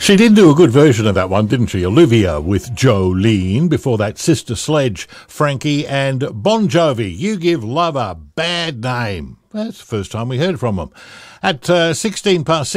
She did do a good version of that one, didn't she? Olivia with Jolene. Before that, Sister Sledge, Frankie, and Bon Jovi. You Give Love a Bad Name. That's the first time we heard from them. At 16 past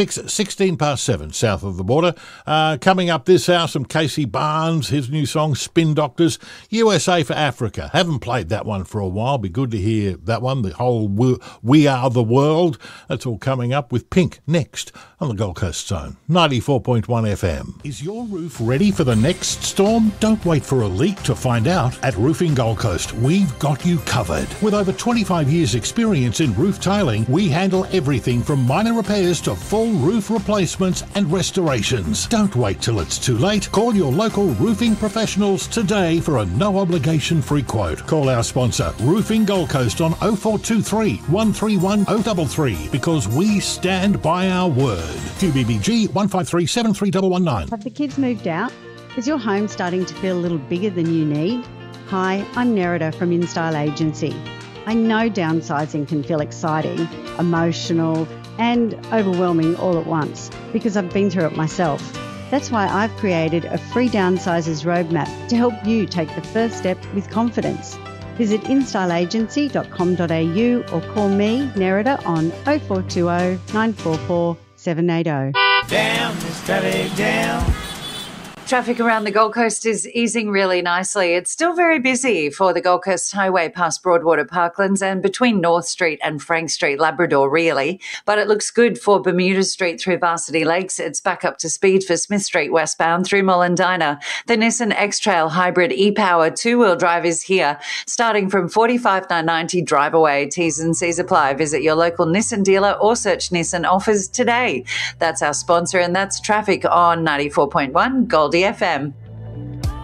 7, south of the border. Coming up this hour, some Casey Barnes, his new song, Spin Doctors, USA for Africa. Haven't played that one for a while. Be good to hear that one, the whole We Are the World. That's all coming up with Pink next on the Gold Coast Zone, 94.1 FM. Is your roof ready for the next storm? Don't wait for a leak to find out. At Roofing Gold Coast, we've got you covered. With over 25 years' experience in roof tiling, we handle everything from minor repairs to full roof replacements and restorations. Don't wait till it's too late. Call your local roofing professionals today for a no-obligation free quote. Call our sponsor, Roofing Gold Coast, on 0423 131 033 because we stand by our word. QBBG 153 73119. Have the kids moved out? Is your home starting to feel a little bigger than you need? Hi, I'm Nerida from InStyle Agency. I know downsizing can feel exciting, emotional, and overwhelming all at once because I've been through it myself. That's why I've created a free downsizers roadmap to help you take the first step with confidence. Visit instyleagency.com.au or call me, Nerida, on 0420 944 780. Down, Miss Valley, down. Traffic around the Gold Coast is easing really nicely. It's still very busy for the Gold Coast Highway past Broadwater Parklands and between North Street and Frank Street, Labrador, really. But it looks good for Bermuda Street through Varsity Lakes. It's back up to speed for Smith Street westbound through Mullendina. The Nissan X-Trail Hybrid e-Power two-wheel drive is here, starting from $45,990 drive away. T's and C's apply. Visit your local Nissan dealer or search Nissan offers today. That's our sponsor, and that's traffic on 94.1 Goldie FM.